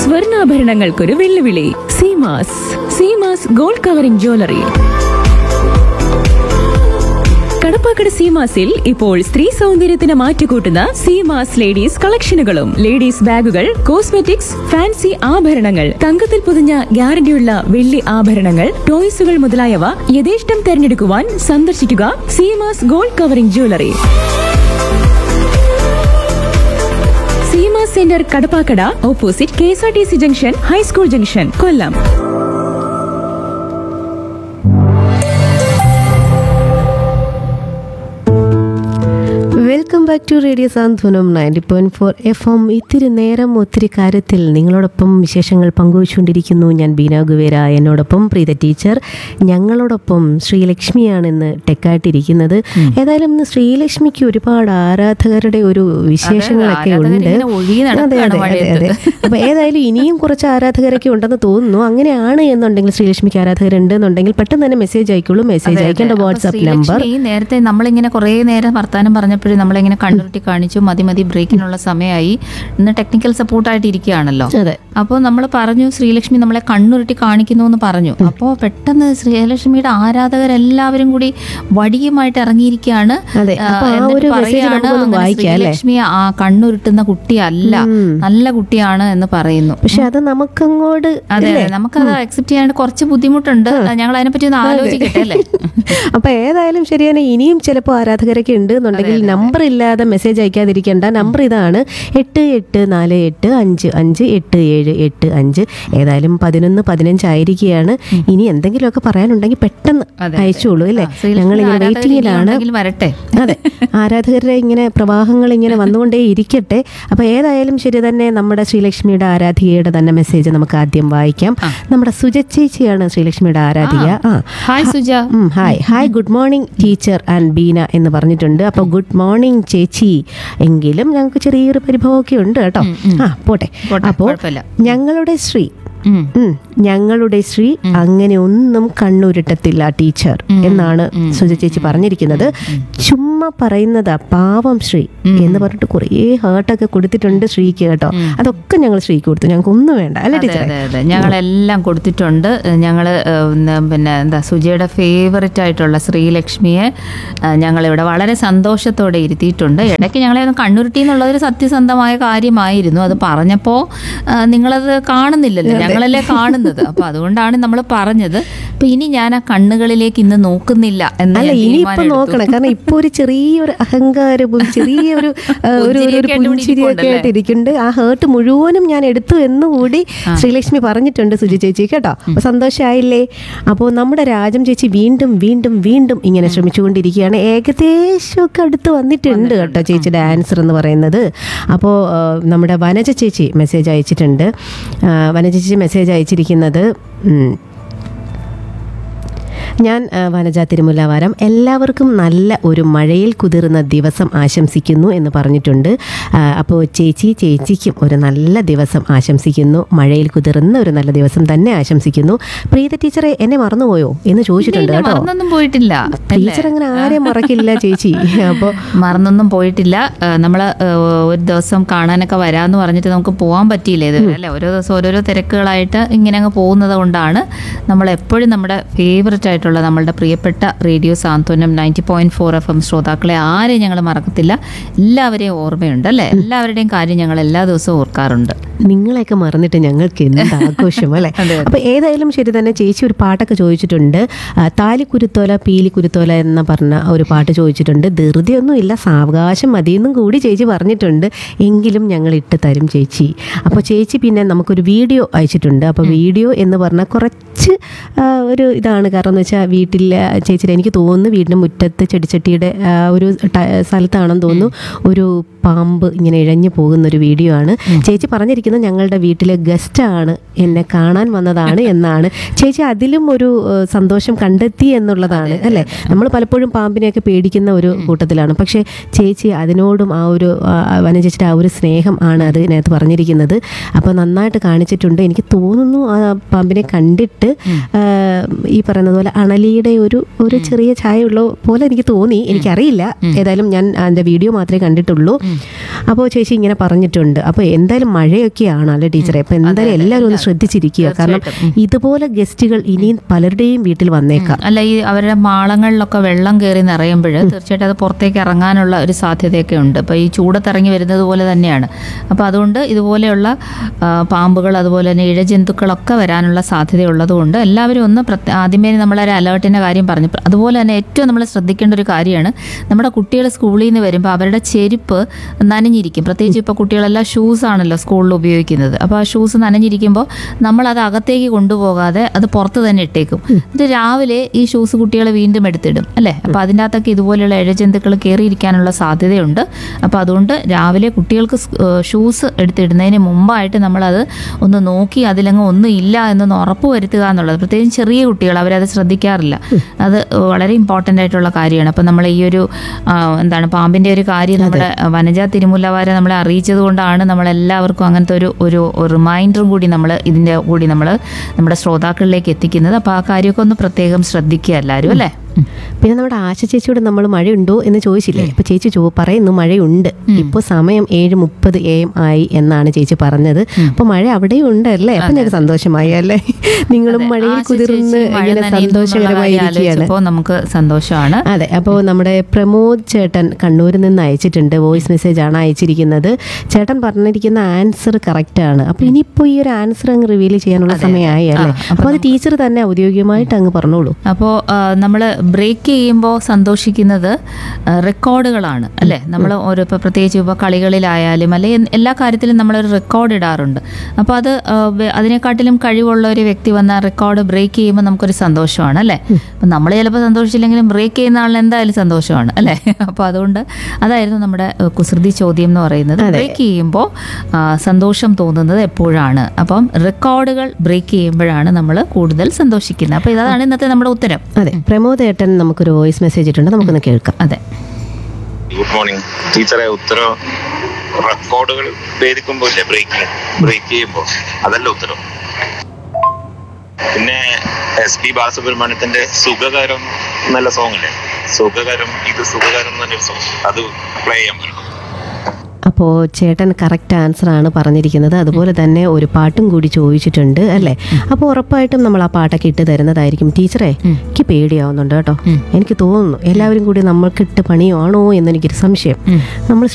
സ്വർണ്ണാഭരണങ്ങൾക്കൊരു വെല്ലുവിളി. Seemas gold covering jewellery. Kadappakada സീമാസിൽ ഇപ്പോൾ സ്ത്രീ സൗന്ദര്യത്തിന് മാറ്റുകൂട്ടുന്ന സീമാസ് ലേഡീസ് കളക്ഷനുകളും ലേഡീസ് ബാഗുകൾ, കോസ്മെറ്റിക്സ്, ഫാൻസി ആഭരണങ്ങൾ, തങ്കത്തിൽ പൊതിഞ്ഞ ഗ്യാരണ്ടിയുള്ള വെള്ളി ആഭരണങ്ങൾ, ടോയ്സുകൾ മുതലായവ യഥേഷ്ടം തെരഞ്ഞെടുക്കുവാൻ സന്ദർശിക്കുക Seemas gold covering jewellery. Seemas centre Kadappakada, opposite KSRTC junction, high school junction, Kollam. Welcome back to radio Santhwanam 90.4 FM. ഇത്തിരി നേരം ഒത്തിരി കാര്യത്തിൽ നിങ്ങളോടൊപ്പം വിശേഷങ്ങൾ പങ്കുവച്ചുകൊണ്ടിരിക്കുന്നു ഞാൻ ബീന ഗുവേര. എന്നോടൊപ്പം പ്രീത ടീച്ചർ, ഞങ്ങളോടൊപ്പം ശ്രീലക്ഷ്മിയാണിന്ന് ടെക്കായിട്ടിരിക്കുന്നത്. ഏതായാലും ഇന്ന് ശ്രീലക്ഷ്മിക്ക് ഒരുപാട് ആരാധകരുടെ ഒരു വിശേഷങ്ങളൊക്കെ ഉണ്ട്. അതെ. അപ്പൊ ഏതായാലും ഇനിയും കുറച്ച് ആരാധകരൊക്കെ ഉണ്ടെന്ന് തോന്നുന്നു. അങ്ങനെയാണ് എന്നുണ്ടെങ്കിൽ, ശ്രീലക്ഷ്മിക്ക് ആരാധകരുണ്ട് എന്നുണ്ടെങ്കിൽ പെട്ടെന്ന് തന്നെ മെസ്സേജ് അയക്കുള്ളൂ. മെസ്സേജ് അയക്കേണ്ട വാട്സ്ആപ്പ് നമ്പർ. നേരത്തെ നമ്മളിങ്ങനെ കുറേ നേരം വർത്താനം പറഞ്ഞപ്പോഴും നമ്മളിങ്ങനെ കണ്ണുരുട്ടി കാണിച്ചു മതി ബ്രേക്കിനുള്ള സമയമായി. ഇന്ന് ടെക്നിക്കൽ സപ്പോർട്ടായിട്ട് ഇരിക്കുകയാണല്ലോ. അപ്പോൾ നമ്മൾ പറഞ്ഞു ശ്രീലക്ഷ്മി നമ്മളെ കണ്ണുരുട്ടി കാണിക്കുന്നു എന്ന് പറഞ്ഞു. അപ്പോൾ പെട്ടെന്ന് ശ്രീലക്ഷ്മിയുടെ ആരാധകരെല്ലാവരും കൂടി വടിയുമായിട്ട് ഇറങ്ങിയിരിക്കുകയാണ്. ശ്രീലക്ഷ്മി ആ കണ്ണുരുട്ടുന്ന കുട്ടിയല്ല, നല്ല കുട്ടിയാണ് എന്ന് പറയുന്നു. പക്ഷെ അത് നമുക്കങ്ങോട്ട് അതെ നമുക്കത് അക്സെപ്റ്റ് ചെയ്യാണ്ട് കുറച്ച് ബുദ്ധിമുട്ടുണ്ട്. ഞങ്ങൾ അതിനെപ്പറ്റി ഒന്ന് ആലോചിക്കട്ടെ അല്ലേ. അപ്പൊ ഏതായാലും ശരിയാണ്. ഇനിയും ചിലപ്പോൾ ആരാധകരൊക്കെ ഉണ്ട് എന്നുണ്ടെങ്കിൽ നമ്പർ ഇല്ലാതെ മെസ്സേജ് അയക്കാതിരിക്കേണ്ട. നമ്പർ ഇതാണ് 8848558785. ഏതായാലും 11:15 ആയിരിക്കുകയാണ്. ഇനി എന്തെങ്കിലുമൊക്കെ പറയാനുണ്ടെങ്കിൽ പെട്ടെന്ന് അയച്ചോളൂ അല്ലേ. ഞങ്ങളിങ്ങനെ വെയിറ്റിംഗിലാണ്. അതെ, ആരാധകരുടെ ഇങ്ങനെ പ്രവാഹങ്ങൾ ഇങ്ങനെ വന്നുകൊണ്ടേ ഇരിക്കട്ടെ. അപ്പൊ ഏതായാലും ശരി തന്നെ, നമ്മുടെ ശ്രീലക്ഷ്മിയുടെ ആരാധികയുടെ തന്നെ മെസ്സേജ് നമുക്ക് ആദ്യം വായിക്കാം. നമ്മുടെ സുജ ചേച്ചിയാണ് ശ്രീലക്ഷ്മിയുടെ ആരാധിക. Hi Suja. Hi good morning teacher and Beena എന്ന് പറഞ്ഞിട്ടുണ്ട്. അപ്പോൾ ഗുഡ് മോർണിംഗ് ചേച്ചി. എങ്കിലും ഞങ്ങൾക്ക് ചെറിയൊരു പരിഭവമൊക്കെ ഉണ്ട് കേട്ടോ. പോട്ടെ. അപ്പോൾ ഞങ്ങളുടെ ശ്രീ അങ്ങനെ ഒന്നും കണ്ണുരുട്ടത്തില്ല ടീച്ചർ എന്നാണ് സുജ ചേച്ചി പറഞ്ഞിരിക്കുന്നത്. ചുമ്മാ പറയുന്നതാ പാവം ശ്രീ എന്ന് പറഞ്ഞിട്ട് കുറേ ഹേർട്ടൊക്കെ കൊടുത്തിട്ടുണ്ട് ശ്രീക്ക് കേട്ടോ. അതൊക്കെ ഞങ്ങൾ ശ്രീക്ക് കൊടുത്തു. ഞങ്ങൾക്ക് ഒന്നും വേണ്ട അല്ലേ ടീച്ചർ? ഞങ്ങളെല്ലാം കൊടുത്തിട്ടുണ്ട്. ഞങ്ങള് പിന്നെ സുജയുടെ ഫേവററ്റ് ആയിട്ടുള്ള ശ്രീലക്ഷ്മിയെ ഞങ്ങളിവിടെ വളരെ സന്തോഷത്തോടെ ഇരുത്തിയിട്ടുണ്ട്. ഇടയ്ക്ക് ഞങ്ങളെ ഒന്ന് കണ്ണുരുട്ടി എന്നുള്ളതൊരു സത്യസന്ധമായ കാര്യമായിരുന്നു. അത് പറഞ്ഞപ്പോ നിങ്ങളത് കാണുന്നില്ലല്ലോ, ഞങ്ങളല്ലേ കാണുന്നത്. അപ്പൊ അതുകൊണ്ടാണ് നമ്മൾ പറഞ്ഞത്. അപ്പൊ ഇനി ഞാൻ ആ കണ്ണുകളിലേക്ക് ഇന്ന് നോക്കുന്നില്ല എന്നല്ല, ഇനിയിപ്പോ നോക്കണം. കാരണം ഇപ്പൊ ഒരു ചെറിയൊരു അഹങ്കാരവും ചെറിയൊരു പുഞ്ചിരിയൊക്കെ ആയിട്ട് ഇരിക്കുന്നുണ്ട്. ആ ഹേർട്ട് മുഴുവനും ഞാൻ എടുത്തു എന്നുകൂടി ശ്രീലക്ഷ്മി പറഞ്ഞിട്ടുണ്ട് സുജി ചേച്ചി കേട്ടോ. അപ്പൊ സന്തോഷമായില്ലേ? അപ്പോൾ നമ്മുടെ രാജം ചേച്ചി വീണ്ടും വീണ്ടും വീണ്ടും ഇങ്ങനെ ശ്രമിച്ചുകൊണ്ടിരിക്കുകയാണ്. ഏകദേശമൊക്കെ അടുത്ത് വന്നിട്ടുണ്ട് കേട്ടോ ചേച്ചിയുടെ ആൻസർ എന്ന് പറയുന്നത്. അപ്പോൾ നമ്മുടെ വനജ ചേച്ചി മെസ്സേജ് അയച്ചിട്ടുണ്ട്. വനജ ചേച്ചി മെസ്സേജ് അയച്ചിരിക്കുന്നത്, ഞാൻ വനജ തിരുമുല്ലവാരം, എല്ലാവർക്കും നല്ല ഒരു മഴയിൽ കുതിർന്ന ദിവസം ആശംസിക്കുന്നു എന്ന് പറഞ്ഞിട്ടുണ്ട്. അപ്പോൾ ചേച്ചിക്കും ഒരു നല്ല ദിവസം ആശംസിക്കുന്നു. മഴയിൽ കുതിർന്ന ഒരു നല്ല ദിവസം തന്നെ ആശംസിക്കുന്നു. പ്രീത ടീച്ചറെ എന്നെ മറന്നുപോയോ എന്ന് ചോദിച്ചിട്ടുണ്ട് കേട്ടോ. പോയിട്ടില്ല ടീച്ചർ അങ്ങനെ ആരെയും മറക്കില്ല ചേച്ചി. അപ്പോൾ മറന്നൊന്നും പോയിട്ടില്ല. നമ്മൾ ഒരു ദിവസം കാണാനൊക്കെ വരാമെന്ന് പറഞ്ഞിട്ട് നമുക്ക് പോകാൻ പറ്റിയില്ല ഇതുവരെ അല്ലേ. ഓരോ ദിവസം ഓരോരോ തിരക്കുകളായിട്ട് ഇങ്ങനെ അങ്ങ് പോകുന്നത് കൊണ്ടാണ് നമ്മളെപ്പോഴും നമ്മുടെ ഫേവററ്റ് ആയിട്ടുള്ള നമ്മളുടെ പ്രിയപ്പെട്ട റേഡിയോ സാന്ത്വനം 90.4 FM ശ്രോതാക്കളെ ആരെയും ഞങ്ങൾ മറക്കത്തില്ല. എല്ലാവരെയും ഓർമ്മയുണ്ട് അല്ലേ. എല്ലാവരുടെയും കാര്യം ഞങ്ങൾ എല്ലാ ദിവസവും ഓർക്കാറുണ്ട്. നിങ്ങളെയൊക്കെ മറന്നിട്ട് ഞങ്ങൾക്ക് എന്ത് ആഘോഷം അല്ലേ. അപ്പൊ ഏതായാലും ശരി തന്നെ, ചേച്ചി ഒരു പാട്ടൊക്കെ ചോദിച്ചിട്ടുണ്ട്. താലിക്കുരുത്തോല പീലിക്കുരുത്തോല എന്ന പറഞ്ഞ ഒരു പാട്ട് ചോദിച്ചിട്ടുണ്ട്. ധൃതിയൊന്നും ഇല്ല, സാവകാശം മതിയെന്നും കൂടി ചേച്ചി പറഞ്ഞിട്ടുണ്ട്. എങ്കിലും ഞങ്ങൾ ഇട്ട് തരും ചേച്ചി. അപ്പോൾ ചേച്ചി പിന്നെ നമുക്കൊരു വീഡിയോ അയച്ചിട്ടുണ്ട്. അപ്പോൾ വീഡിയോ എന്ന് പറഞ്ഞാൽ കുറച്ച് ഒരു ഇതാണ്. കാരണം എന്ന് വെച്ചാൽ വീട്ടിൽ ചേച്ചിയുടെ എനിക്ക് തോന്നുന്നു വീടിൻ്റെ മുറ്റത്ത് ചെടിച്ചട്ടിയുടെ ഒരു സ്ഥലത്താണെന്ന് തോന്നുന്നു ഒരു പാമ്പ് ഇങ്ങനെ ഇഴഞ്ഞു പോകുന്നൊരു വീഡിയോ ആണ്. ചേച്ചി പറഞ്ഞിരിക്കുന്നത് ഞങ്ങളുടെ വീട്ടിലെ ഗസ്റ്റാണ്, എന്നെ കാണാൻ വന്നതാണ് എന്നാണ്. ചേച്ചി അതിലും ഒരു സന്തോഷം കണ്ടെത്തി എന്നുള്ളതാണ് അല്ലേ. നമ്മൾ പലപ്പോഴും പാമ്പിനെയൊക്കെ പേടിക്കുന്ന ഒരു കൂട്ടത്തിലാണ്. പക്ഷേ ചേച്ചി അതിനോടും ആ ഒരു വനചേച്ചിയുടെ ആ ഒരു സ്നേഹം ആണ് അതിനകത്ത് പറഞ്ഞിരിക്കുന്നത്. അപ്പോൾ നന്നായിട്ട് കാണിച്ചിട്ടുണ്ട്. എനിക്ക് തോന്നുന്നു ആ പാമ്പിനെ കണ്ടിട്ട് ഈ പറയുന്നത് പോലെ അണലിയുടെ ഒരു ചെറിയ ഛായയുള്ള പോലെ എനിക്ക് തോന്നി. എനിക്കറിയില്ല, ഏതായാലും ഞാൻ അതിൻ്റെ വീഡിയോ മാത്രമേ കണ്ടിട്ടുള്ളൂ. അപ്പോൾ ചേച്ചി ഇങ്ങനെ പറഞ്ഞിട്ടുണ്ട്. അപ്പോൾ എന്തായാലും മഴയൊക്കെ ഇരിക്കുകയാണ് അല്ലെ ടീച്ചറെ? അപ്പൊ എന്തായാലും എല്ലാവരും ഒന്ന് ശ്രദ്ധിച്ചിരിക്കുക. കാരണം ഇതുപോലെ ഗസ്റ്റുകൾ ഇനിയും പലരുടെയും വീട്ടിൽ വന്നേക്കാം. അല്ല, ഈ അവരുടെ മാളങ്ങളിലൊക്കെ വെള്ളം കയറി നിറയുമ്പോൾ തീർച്ചയായിട്ടും അത് പുറത്തേക്ക് ഇറങ്ങാനുള്ള ഒരു സാധ്യതയൊക്കെ ഉണ്ട്. അപ്പോൾ ഈ ചൂടത്തിറങ്ങി വരുന്നത് പോലെ തന്നെയാണ്. അപ്പോൾ അതുകൊണ്ട് ഇതുപോലെയുള്ള പാമ്പുകൾ അതുപോലെ തന്നെ ഇഴജന്തുക്കളൊക്കെ വരാനുള്ള സാധ്യതയുള്ളത് കൊണ്ട് എല്ലാവരും ഒന്ന് ആദ്യമേ നമ്മളൊരു അലേർട്ടിൻ്റെ കാര്യം പറഞ്ഞു. അതുപോലെ തന്നെ ഏറ്റവും നമ്മൾ ശ്രദ്ധിക്കേണ്ട ഒരു കാര്യമാണ്, നമ്മുടെ കുട്ടികൾ സ്കൂളിൽ നിന്ന് വരുമ്പോൾ അവരുടെ ചെരുപ്പ് നനഞ്ഞിരിക്കും. പ്രത്യേകിച്ച് ഇപ്പോൾ കുട്ടികളെല്ലാം ഷൂസ് ആണല്ലോ സ്കൂളിൽ ഉപയോഗിക്കുന്നത്. അപ്പോൾ ആ ഷൂസ് നനഞ്ഞിരിക്കുമ്പോൾ നമ്മളത് അകത്തേക്ക് കൊണ്ടുപോകാതെ അത് പുറത്ത് തന്നെ ഇട്ടേക്കും. എന്നിട്ട് രാവിലെ ഈ ഷൂസ് കുട്ടികൾ വീണ്ടും എടുത്തിടും അല്ലേ? അപ്പോൾ അതിൻ്റെ അകത്തൊക്കെ ഇതുപോലെയുള്ള ഇഴജന്തുക്കൾ കയറിയിരിക്കാനുള്ള സാധ്യതയുണ്ട്. അപ്പോൾ അതുകൊണ്ട് രാവിലെ കുട്ടികൾക്ക് ഷൂസ് എടുത്തിടുന്നതിന് മുമ്പായിട്ട് നമ്മളത് ഒന്ന് നോക്കി അതിലങ്ങ് ഒന്നും ഇല്ല എന്നൊന്ന് ഉറപ്പ് വരുത്തുക എന്നുള്ളത്. പ്രത്യേകിച്ച് ചെറിയ കുട്ടികൾ അവരത് ശ്രദ്ധിക്കാറില്ല. അത് വളരെ ഇമ്പോർട്ടൻ്റ് ആയിട്ടുള്ള കാര്യമാണ്. അപ്പം നമ്മൾ ഈ ഒരു പാമ്പിൻ്റെ ഒരു കാര്യം നമ്മുടെ വനജ തിരുമുല്ലവാരെ നമ്മളെ അറിയിച്ചത് കൊണ്ടാണ് നമ്മളെല്ലാവർക്കും അങ്ങനത്തെ ഒരു റിമൈൻഡറും കൂടി നമ്മൾ ഇതിൻ്റെ കൂടി നമ്മൾ നമ്മുടെ ശ്രോതാക്കളിലേക്ക് എത്തിക്കുന്നത്. അപ്പോൾ ആ കാര്യമൊക്കെ ഒന്ന് പ്രത്യേകം ശ്രദ്ധിക്കുക എല്ലാവരും അല്ലേ? പിന്നെ നമ്മുടെ ആശ ചേച്ചിയോട് നമ്മൾ മഴയുണ്ടോ എന്ന് ചോദിച്ചില്ലേ? അപ്പൊ ചേച്ചി പറയുന്നു മഴയുണ്ട്. ഇപ്പോൾ സമയം 7:30 AM ആയി എന്നാണ് ചേച്ചി പറഞ്ഞത്. അപ്പൊ മഴ അവിടെയും ഉണ്ടല്ലേ? അപ്പൊ ഞങ്ങൾക്ക് സന്തോഷമായി അല്ലേ? നിങ്ങളും മഴയിൽ കുതിർന്ന് ഇങ്ങനെ സന്തോഷകരമായിരിക്കുകയാണ്. നമുക്ക് സന്തോഷമാണ്. അതെ. അപ്പോൾ നമ്മുടെ പ്രമോദ് ചേട്ടൻ കണ്ണൂരിൽ നിന്ന് അയച്ചിട്ടുണ്ട്. വോയിസ് മെസ്സേജ് ആണ് അയച്ചിരിക്കുന്നത്. ചേട്ടൻ പറഞ്ഞിരിക്കുന്ന ആൻസർ കറക്റ്റ് ആണ്. അപ്പൊ ഇനിയിപ്പോ ഈ ഒരു ആൻസർ അങ്ങ് റിവീൽ ചെയ്യാനുള്ള സമയമായി അല്ലേ? അപ്പൊ അത് ടീച്ചർ തന്നെ ഔദ്യോഗികമായിട്ട് അങ്ങ് പറഞ്ഞോളൂ. അപ്പോൾ നമ്മൾ ബ്രേക്ക് ചെയ്യുമ്പോൾ സന്തോഷിക്കുന്നത് റെക്കോർഡുകളാണ് അല്ലേ? നമ്മൾ ഓരോ ഇപ്പോൾ പ്രത്യേകിച്ച് ഇപ്പോൾ കളികളിലായാലും അല്ലെങ്കിൽ എല്ലാ കാര്യത്തിലും നമ്മളൊരു റെക്കോർഡ് ഇടാറുണ്ട്. അപ്പോൾ അത് അതിനെക്കാട്ടിലും കഴിവുള്ള ഒരു വ്യക്തി വന്ന റെക്കോർഡ് ബ്രേക്ക് ചെയ്യുമ്പോൾ നമുക്കൊരു സന്തോഷമാണ് അല്ലേ? അപ്പം നമ്മൾ ചിലപ്പോൾ സന്തോഷിച്ചില്ലെങ്കിലും ബ്രേക്ക് ചെയ്യുന്ന ആളിന് എന്തായാലും സന്തോഷമാണ് അല്ലേ? അപ്പോൾ അതുകൊണ്ട് അതായിരുന്നു നമ്മുടെ കുസൃതി ചോദ്യം എന്ന് പറയുന്നത്. ബ്രേക്ക് ചെയ്യുമ്പോൾ സന്തോഷം തോന്നുന്നത് എപ്പോഴാണ്? അപ്പം റെക്കോർഡുകൾ ബ്രേക്ക് ചെയ്യുമ്പോഴാണ് നമ്മൾ കൂടുതൽ സന്തോഷിക്കുന്നത്. അപ്പോൾ ഇതാണ് ഇന്നത്തെ നമ്മുടെ ഉത്തരം. അതെ. പ്രമോദ് ഏട്ടൻ നമുക്കൊരു വോയിസ് മെസ്സേജ് ഇട്ടുണ്ട്, നമുക്കൊന്ന് കേൾക്കാം. അതെ. ഗുഡ് മോർണിംഗ് ടീച്ചറെ. ഉത്തരം റെക്കോർഡുകൾ ഭേദിക്കുമ്പോൾ ബ്രേക്ക് ചെയ്യുമ്പോൾ അതല്ല ഉത്തരം. പിന്നെ SP ബാലസുബ്രഹ്മണ്യത്തിന്റെ സുഖകരം നല്ല സോങ് അല്ലേ? സുഖകരം എന്നൊരു സോങ്, അത് പ്ലേ ചെയ്യാൻ പറ്റും. അപ്പോൾ ചേട്ടൻ കറക്റ്റ് ആൻസർ ആണ് പറഞ്ഞിരിക്കുന്നത്. അതുപോലെ തന്നെ ഒരു പാട്ടും കൂടി ചോദിച്ചിട്ടുണ്ട് അല്ലേ? അപ്പോൾ ഉറപ്പായിട്ടും നമ്മൾ ആ പാട്ടൊക്കെ ഇട്ട് തരുന്നതായിരിക്കും. ടീച്ചറെ, എനിക്ക് പേടിയാവുന്നുണ്ട് കേട്ടോ. എനിക്ക് തോന്നുന്നു എല്ലാവരും കൂടി നമ്മൾക്കിട്ട് പണിയാണോ എന്നെനിക്കൊരു സംശയം. നമ്മൾ